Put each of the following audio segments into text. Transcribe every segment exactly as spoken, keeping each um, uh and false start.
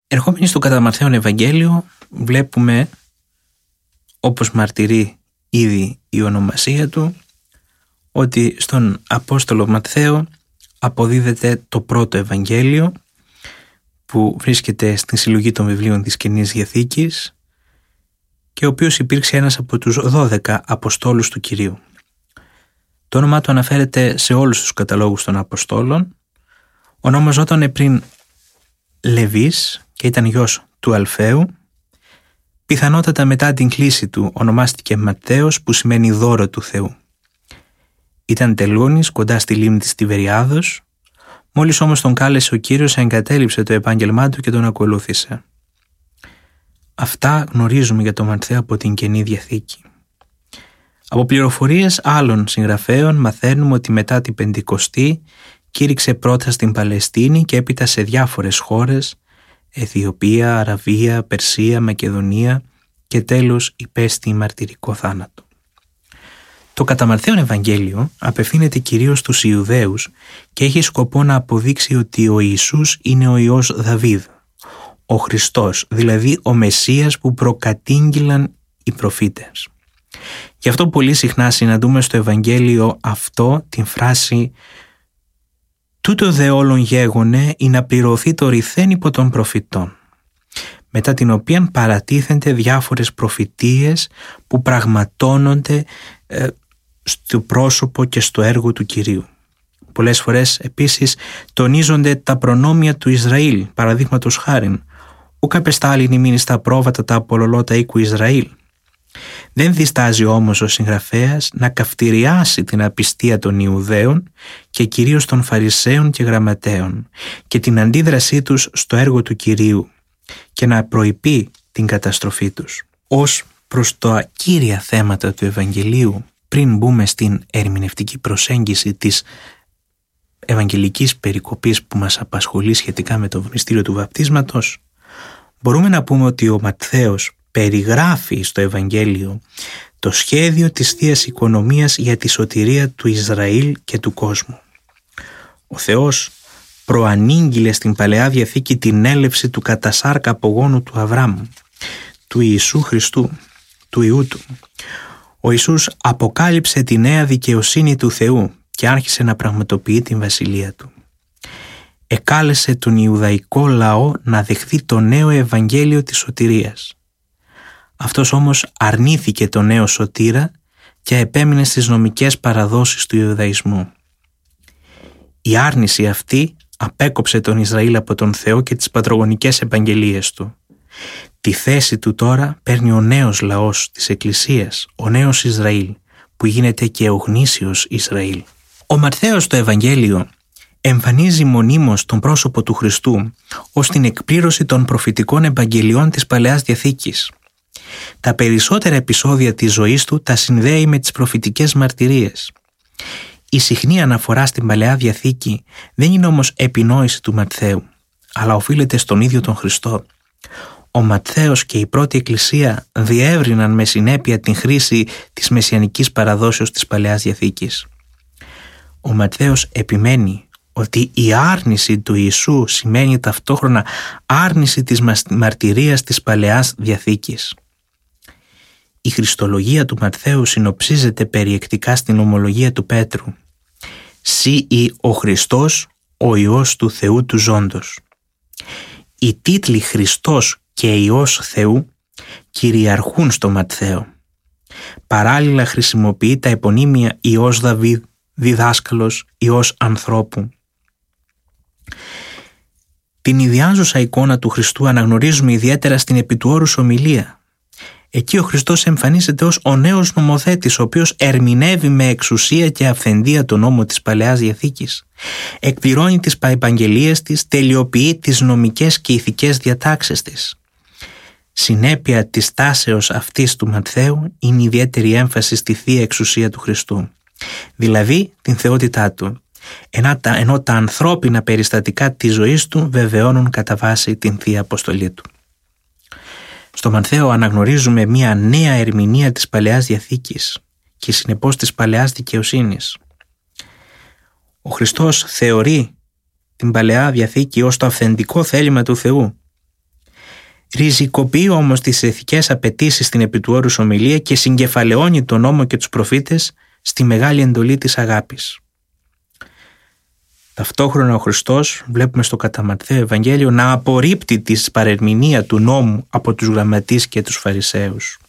Ερχόμενοι στο κατά Ματθαίον Ευαγγέλιο, βλέπουμε, όπως μαρτυρεί ήδη η ονομασία του, ότι στον Απόστολο Ματθαίο αποδίδεται το πρώτο Ευαγγέλιο που βρίσκεται στην συλλογή των βιβλίων της Καινής Διαθήκης και ο οποίος υπήρξε ένας από τους δώδεκα Αποστόλους του Κυρίου. Το όνομά του αναφέρεται σε όλους τους καταλόγους των Αποστόλων. Ονομαζόταν πριν Λεβής και ήταν γιος του Αλφαίου. Πιθανότατα μετά την κλήση του ονομάστηκε Ματθαίος, που σημαίνει δώρο του Θεού. Ήταν τελώνης κοντά στη λίμνη της Τιβεριάδος. Μόλις όμως τον κάλεσε ο Κύριος, εγκατέλειψε το επάγγελμά του και τον ακολούθησε. Αυτά γνωρίζουμε για τον Ματθαίο από την Καινή Διαθήκη. Από πληροφορίες άλλων συγγραφέων μαθαίνουμε ότι μετά την Πεντηκοστή κήρυξε πρώτα στην Παλαιστίνη και έπειτα σε διάφορες χώρες, Αιθιοπία, Αραβία, Περσία, Μακεδονία, και τέλος υπέστη μαρτυρικό θάνατο. Το κατά Ματθαίον Ευαγγέλιο απευθύνεται κυρίως στους Ιουδαίους και έχει σκοπό να αποδείξει ότι ο Ιησούς είναι ο Υιός Δαβίδ, ο Χριστός, δηλαδή ο Μεσσίας που προκατήγγειλαν οι προφήτες. Γι' αυτό πολύ συχνά συναντούμε στο Ευαγγέλιο αυτό την φράση «Τούτο δε όλων γέγονε ή να πληρωθεί το ρηθέν υπό των προφητών», μετά την οποία παρατίθενται διάφορες προφητείες που πραγματώνονται ε, στο πρόσωπο και στο έργο του Κυρίου. Πολλές φορές επίσης τονίζονται τα προνόμια του Ισραήλ, παραδείγματος χάριν «Ουκ απεστάλην ημίν στα πρόβατα τα απολολώτα οίκου Ισραήλ». Δεν διστάζει όμως ο συγγραφέας να καυτηριάσει την απιστία των Ιουδαίων και κυρίως των Φαρισαίων και Γραμματέων και την αντίδρασή τους στο έργο του Κυρίου και να προειπεί την καταστροφή τους. Ως προς τα κύρια θέματα του Ευαγγελίου, πριν μπούμε στην ερμηνευτική προσέγγιση της Ευαγγελικής περικοπής που μας απασχολεί σχετικά με το μυστήριο του βαπτίσματος, μπορούμε να πούμε ότι ο Ματθαίος περιγράφει στο Ευαγγέλιο το σχέδιο της Θείας Οικονομίας για τη σωτηρία του Ισραήλ και του κόσμου. Ο Θεός προανήγγειλε στην Παλαιά Διαθήκη την έλευση του κατά σάρκα απογόνου του Αβραάμ, του Ιησού Χριστού, του Υιού του. Ο Ιησούς αποκάλυψε τη νέα δικαιοσύνη του Θεού και άρχισε να πραγματοποιεί την βασιλεία του. Εκάλεσε τον Ιουδαϊκό λαό να δεχθεί το νέο Ευαγγέλιο της σωτηρίας. Αυτός όμως αρνήθηκε το νέο σωτήρα και επέμεινε στις νομικές παραδόσεις του Ιουδαϊσμού. Η άρνηση αυτή απέκοψε τον Ισραήλ από τον Θεό και τις πατρογονικές επαγγελίες του. Τη θέση του τώρα παίρνει ο νέος λαός της Εκκλησίας, ο νέος Ισραήλ, που γίνεται και ο γνήσιος Ισραήλ. Ο Ματθαίος στο Ευαγγέλιο εμφανίζει μονίμως τον πρόσωπο του Χριστού ως την εκπλήρωση των προφητικών επαγγελιών της Παλαιάς Διαθήκης. Τα περισσότερα επεισόδια της ζωής του τα συνδέει με τις προφητικές μαρτυρίες. Η συχνή αναφορά στην Παλαιά Διαθήκη δεν είναι όμως επινόηση του Ματθαίου, αλλά οφείλεται στον ίδιο τον Χριστό. Ο Ματθαίος και η πρώτη Εκκλησία διεύρυναν με συνέπεια την χρήση της μεσιανικής παραδόσεως της Παλαιάς Διαθήκης. Ο Ματθαίος επιμένει ότι η άρνηση του Ιησού σημαίνει ταυτόχρονα άρνηση της μαρτυρίας της Παλαιάς Διαθήκης. Η χριστολογία του Ματθαίου συνοψίζεται περιεκτικά στην ομολογία του Πέτρου. «Σύ ή ο Χριστός, ο Υιός του Θεού του ζώντος». Οι τίτλοι Χριστός και Υιός Θεού κυριαρχούν στο Ματθαίο. Παράλληλα χρησιμοποιεί τα επωνύμια Υιός Δαβίδ, διδάσκαλος, Υιός ανθρώπου. Την ιδιάζουσα εικόνα του Χριστού αναγνωρίζουμε ιδιαίτερα στην επί του όρους ομιλία. Εκεί ο Χριστός εμφανίζεται ως ο νέος νομοθέτης, ο οποίος ερμηνεύει με εξουσία και αυθεντία τον νόμο της Παλαιάς Διαθήκης. Εκπληρώνει τις επαγγελίες της, τελειοποιεί τις νομικές και ηθικές διατάξεις της. Συνέπεια της τάσεως αυτής του Ματθαίου είναι η ιδιαίτερη έμφαση στη Θεία Εξουσία του Χριστού, δηλαδή την θεότητά του, ενώ τα ανθρώπινα περιστατικά της ζωής του βεβαιώνουν κατά βάση την Θεία Αποστολή του. Στο Ματθαίο αναγνωρίζουμε μια νέα ερμηνεία της Παλαιάς Διαθήκης και συνεπώς της Παλαιάς Δικαιοσύνης. Ο Χριστός θεωρεί την Παλαιά Διαθήκη ως το αυθεντικό θέλημα του Θεού Ριζικοποιεί όμως τις ηθικές απαιτήσεις στην επί του όρους ομιλία και συγκεφαλαιώνει τον νόμο και τους προφήτες στη μεγάλη εντολή της αγάπης. Ταυτόχρονα ο Χριστός, βλέπουμε στο κατά Ματθαίο Ευαγγέλιο, να απορρίπτει τη παρερμηνία του νόμου από τους γραμματείς και τους Φαρισαίους.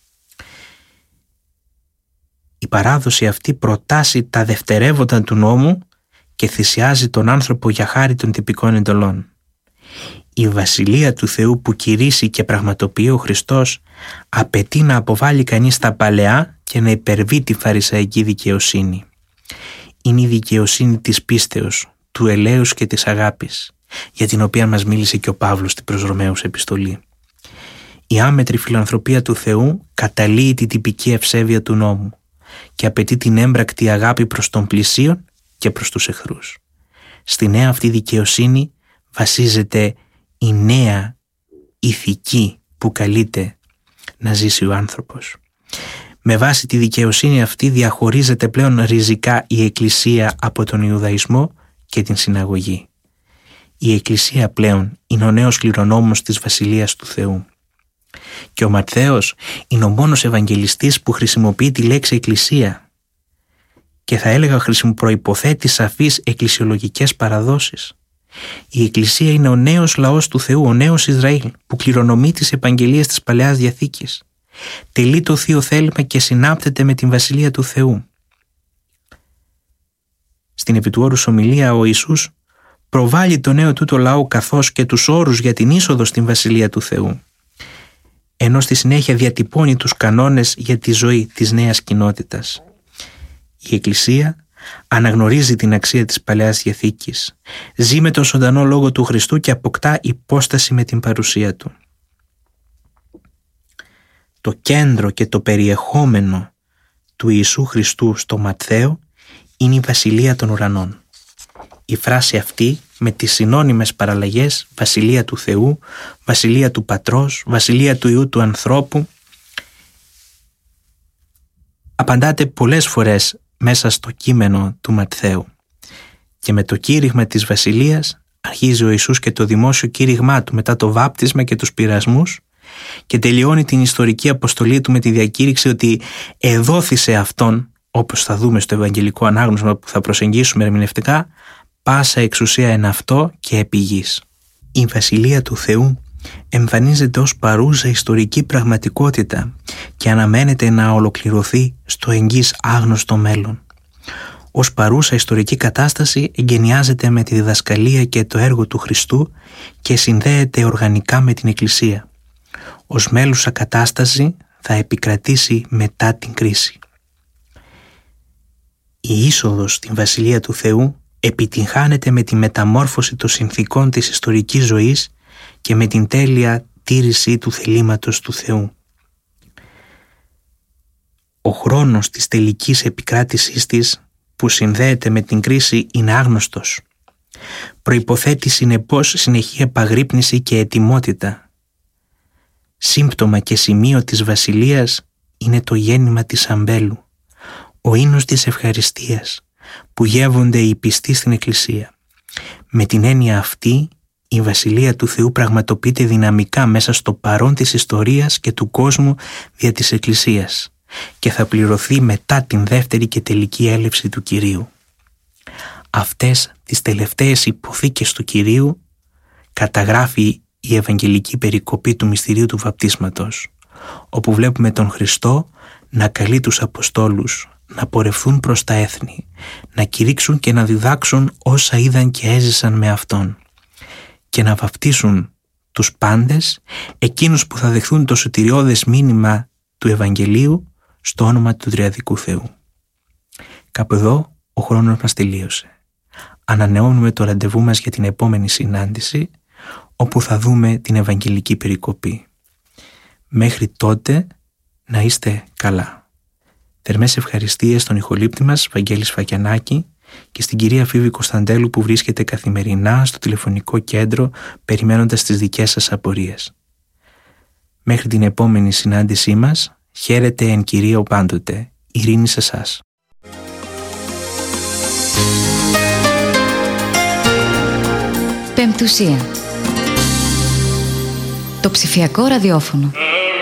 Η παράδοση αυτή προτάσει τα δευτερεύοντα του νόμου και θυσιάζει τον άνθρωπο για χάρη των τυπικών εντολών. Η Βασιλεία του Θεού που κηρύσσει και πραγματοποιεί ο Χριστός απαιτεί να αποβάλει κανείς τα παλαιά και να υπερβεί τη φαρισαϊκή δικαιοσύνη. Είναι η δικαιοσύνη της πίστεως, του ελέους και της αγάπης, για την οποία μας μίλησε και ο Παύλος στην προς Ρωμαίους επιστολή. Η άμετρη φιλανθρωπία του Θεού καταλύει τη τυπική ευσέβεια του νόμου και απαιτεί την έμπρακτη αγάπη προς τον πλησίον και προς τους εχθρούς. Στη νέα αυτή δικαιοσύνη βασίζεται η νέα ηθική που καλείται να ζήσει ο άνθρωπος. Με βάση τη δικαιοσύνη αυτή διαχωρίζεται πλέον ριζικά η Εκκλησία από τον Ιουδαϊσμό και την συναγωγή. Η Εκκλησία πλέον είναι ο νέος κληρονόμος της Βασιλείας του Θεού. Και ο Ματθαίος είναι ο μόνος Ευαγγελιστής που χρησιμοποιεί τη λέξη Εκκλησία και θα έλεγα προϋποθέτει σαφείς εκκλησιολογικές παραδόσεις. Η Εκκλησία είναι ο νέος λαός του Θεού, ο νέος Ισραήλ που κληρονομεί τις επαγγελίες της Παλαιάς Διαθήκης. Τελεί το Θείο θέλημα και συνάπτεται με την Βασιλεία του Θεού. Στην επί του όρους ομιλία ο Ιησούς προβάλλει το νέο τούτο λαό καθώς και τους όρους για την είσοδο στην Βασιλεία του Θεού, ενώ στη συνέχεια διατυπώνει τους κανόνες για τη ζωή της νέας κοινότητας. Η Εκκλησία αναγνωρίζει την αξία της Παλαιάς Διαθήκης, ζει με τον ζωντανό Λόγο του Χριστού και αποκτά υπόσταση με την παρουσία Του. Το κέντρο και το περιεχόμενο του Ιησού Χριστού στο Ματθαίο είναι η Βασιλεία των Ουρανών. Η φράση αυτή με τις συνώνυμες παραλλαγές Βασιλεία του Θεού, Βασιλεία του Πατρός, Βασιλεία του Υιού του ανθρώπου απαντάται πολλές φορές μέσα στο κείμενο του Ματθαίου. Και με το κήρυγμα της Βασιλείας αρχίζει ο Ιησούς και το δημόσιο κήρυγμά Του μετά το βάπτισμα και τους πειρασμούς και τελειώνει την ιστορική αποστολή Του με τη διακήρυξη ότι εδόθησε αυτόν, όπως θα δούμε στο Ευαγγελικό ανάγνωσμα που θα προσεγγίσουμε ερμηνευτικά, πάσα εξουσία εν αυτό και επί γης. Η Βασιλεία του Θεού εμφανίζεται ως παρούσα ιστορική πραγματικότητα και αναμένεται να ολοκληρωθεί στο εγγύς άγνωστο μέλλον. Ως παρούσα ιστορική κατάσταση εγκαινιάζεται με τη διδασκαλία και το έργο του Χριστού και συνδέεται οργανικά με την Εκκλησία. Ως μέλουσα κατάσταση θα επικρατήσει μετά την κρίση. Η είσοδος στην Βασιλεία του Θεού επιτυγχάνεται με τη μεταμόρφωση των συνθήκων της ιστορικής ζωής και με την τέλεια τήρηση του θελήματος του Θεού. Ο χρόνος της τελικής επικράτησής της που συνδέεται με την κρίση είναι άγνωστος. Προϋποθέτει συνεπώς συνεχή επαγρύπνηση και ετοιμότητα. Σύμπτωμα και σημείο της Βασιλείας είναι το γέννημα της αμπέλου, ο ίνος της ευχαριστίας που γεύονται οι πιστοί στην Εκκλησία. Με την έννοια αυτή, η Βασιλεία του Θεού πραγματοποιείται δυναμικά μέσα στο παρόν της ιστορίας και του κόσμου δια της Εκκλησίας και θα πληρωθεί μετά την δεύτερη και τελική έλευση του Κυρίου. Αυτές τις τελευταίες υποθήκες του Κυρίου καταγράφει η Ευαγγελική περικοπή του μυστηρίου του βαπτίσματος, όπου βλέπουμε τον Χριστό να καλεί τους Αποστόλους να πορευθούν προς τα έθνη, να κηρύξουν και να διδάξουν όσα είδαν και έζησαν με Αυτόν και να βαπτίσουν τους πάντες, εκείνους που θα δεχθούν το σωτηριώδες μήνυμα του Ευαγγελίου στο όνομα του Τριαδικού Θεού. Κάπου εδώ ο χρόνος μας τελείωσε. Ανανεώνουμε το ραντεβού μας για την επόμενη συνάντηση, όπου θα δούμε την Ευαγγελική περικοπή. Μέχρι τότε να είστε καλά. Θερμές ευχαριστίες στον ηχολήπτη μας Βαγγέλη Σφακιανάκη και στην κυρία Φίβη Κωνσταντέλου που βρίσκεται καθημερινά στο τηλεφωνικό κέντρο περιμένοντας τις δικές σας απορίες. Μέχρι την επόμενη συνάντησή μας, χαίρετε εν Κυρίω πάντοτε. Ειρήνη σε εσάς. Πεμπτουσία. Το ψηφιακό ραδιόφωνο.